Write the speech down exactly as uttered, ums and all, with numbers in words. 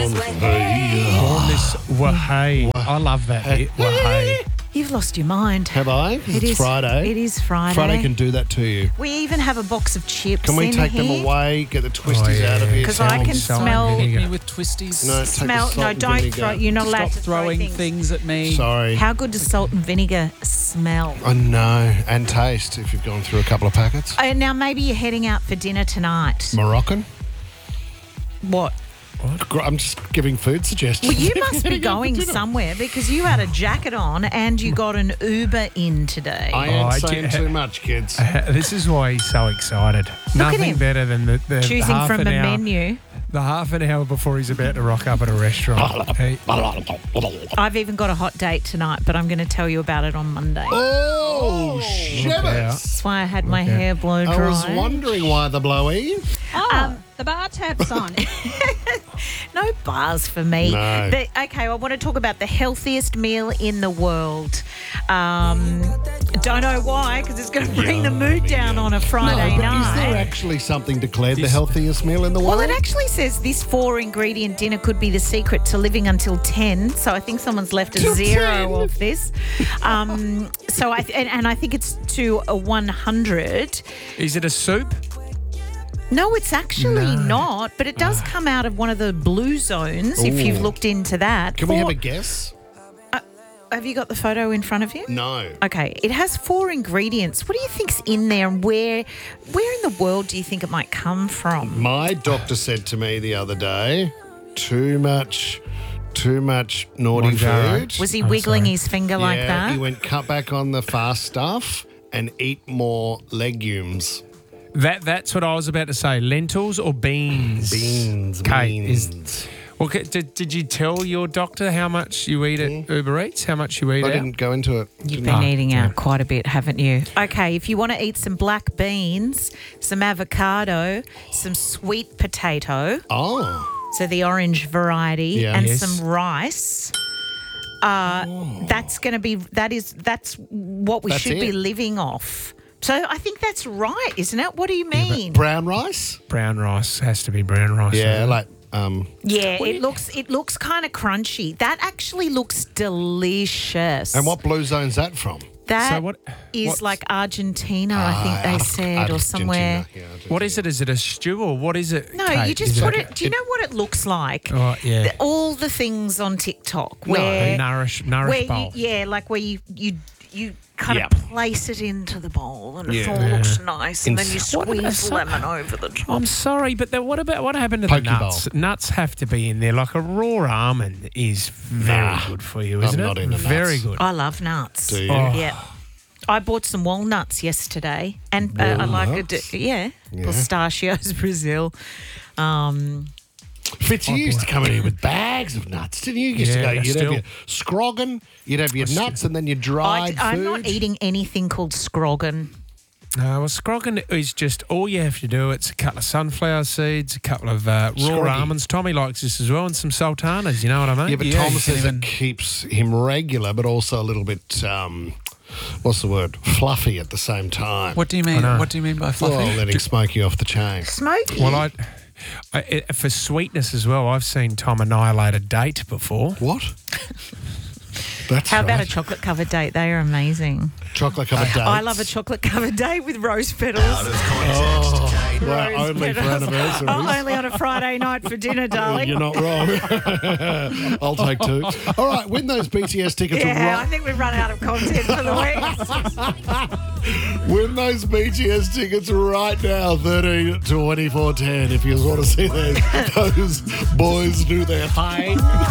Born this wahey. I love that bit. Wahey. You've lost your mind. Have I? It It's is Friday. It is Friday. Friday can do that to you. We even have a box of chips. Can we in take here. them away? Get the twisties Oh, yeah. out of here. 'Cause I can Salt and smell- vinegar. Me with twisties. No, take the Smell. salt No, and don't vinegar. throw. You're not allowed Stop to throw throwing things. things at me. Sorry. How good does salt and vinegar smell? I know. And taste if you've gone through a couple of packets. Uh, now maybe you're heading out for dinner tonight. Moroccan? What? Gr- I'm just giving food suggestions. Well, you must be going somewhere because you had a jacket on and you got an Uber in today. I ain't Oh, I saying do- too much, kids. Uh, This is why he's so excited. at Nothing him. better than the, the Choosing half from an the hour, menu. The half an hour before he's about to rock up at a restaurant. He- I've even got a hot date tonight, but I'm going to tell you about it on Monday. Oh, out. shibbers. That's why I had my hair blow dry. I was wondering why the blowy. Oh, the bar tab's on. No bars for me. No. The- okay, I want to talk about the healthiest meal in the world. Um, don't know why, because it's going to bring the mood down on a Friday no, but night. is there actually something declared the healthiest meal in the world? Well, it actually says this four-ingredient dinner could be the secret to living until ten. So I think someone's left a Till zero ten? of this. Um, so I th- and, and I think it's to a one hundred. Is it a soup? No, it's actually No. not. But it does come out of one of the blue zones. If you've Ooh. looked into that. Can we have Four- a guess? Have you got the photo in front of you? No. Okay, it has four ingredients. What do you think's in there, and where, where in the world do you think it might come from? My doctor said to me the other day, too much, too much naughty Monjaro. food. Was he I'm wiggling sorry. his finger like yeah, that? he went cut back on the fast stuff and eat more legumes. That That's what I was about to say. Lentils or beans? Beans, Kate, is- beans. Well, ca- did, did you tell your doctor how much you eat at Uber Eats? How much you eat I out? didn't go into it. You've Didn't been I? eating yeah. out quite a bit, haven't you? Okay, if you want to eat some black beans, some avocado, some sweet potato, Oh, so the orange variety, Yeah. and Yes. some rice. Uh, That's going to be that is that's what we That's should be it. living off. So I think that's right, isn't it? What do you mean? brown rice? Brown rice has to be brown rice. Yeah, doesn't it? like um. Yeah, it looks it looks kind of crunchy. That actually looks delicious. And what blue zone's that from? That So what- is what's- like Argentina, I think Ah, they Ar- said, or Argentina. somewhere. Yeah, Argentina. What is it? Is it a stew or what is it? No, Kate? you just Is put like it. Do you know what it looks like? Oh, yeah. The- all the things on TikTok a where, nourish, nourish where you, bowl. yeah, like where you you you kind Yeah. of place it into the bowl and it Yeah. all looks nice, and then you Ins- What about squeeze some- lemon over the top. I'm sorry, but then what about what happened to Poke the nuts? Nuts have to be in there. Like a raw almond is very Nah, good for you, isn't I'm it? not into Very nuts. good. I love nuts. Do you? Oh. Yeah. I bought some walnuts yesterday, and uh, I like it. Walnuts? Yeah, Yeah. pistachios, Brazil. Um, Fitz, you used to come in here with bags of nuts, didn't you? You used Yeah, to go, you'd still. have your scroggin, you'd have your nuts, and then your I, dried I'm food. not eating anything called scroggin. Uh, well, scroggin is just all you have to do. It's a couple of sunflower seeds, a couple of uh, raw Scroggy. almonds. Tommy likes this as well, and some sultanas. You know what I mean? Yeah, but Yeah, Tom you says can even- it keeps him regular, but also a little bit, um, what's the word, fluffy at the same time. What do you mean? know. What do you mean by fluffy? Oh, letting Smokey off the chain. Smoky. Well, I, I, it- for sweetness as well, I've seen Tom annihilate a date before. What? That's How about right. a chocolate covered date? They are amazing. chocolate covered dates? I love a chocolate covered date with rose petals. Oh, well, Rose only for petals. anniversaries. Oh, only on a Friday night for dinner, darling. You're not wrong. I'll take two. All right, win those B T S tickets Yeah, I right. think we've run out of content for the week. Win those B T S tickets right now, thirteen twenty-four ten. If you want to see those, those boys do their thing.